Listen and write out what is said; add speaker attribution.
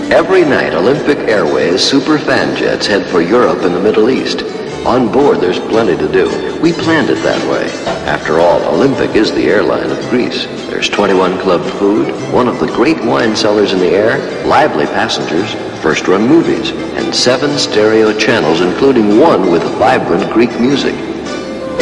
Speaker 1: Every night, Olympic Airways super fan jets head for Europe and the Middle East. On board, there's plenty to do. We planned it that way. After all, Olympic is the airline of Greece. There's 21 club food, one of the great wine cellars in the air, lively passengers, first-run movies, and 7 stereo channels, including one with vibrant Greek music.